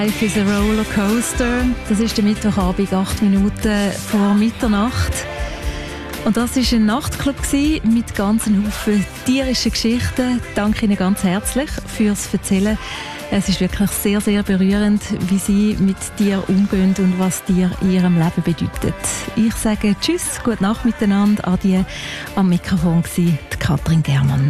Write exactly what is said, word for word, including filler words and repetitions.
Life is a Rollercoaster. Das ist der Mittwochabend, acht Minuten vor Mitternacht. Und das war ein Nachtclub mit ganzen Haufen tierischen Geschichten. Danke Ihnen ganz herzlich fürs Erzählen. Es ist wirklich sehr, sehr berührend, wie Sie mit Tieren umgehen und was Tiere in Ihrem Leben bedeutet. Ich sage Tschüss, gute Nacht miteinander, Adieu. Am Mikrofon war Katrin Germann.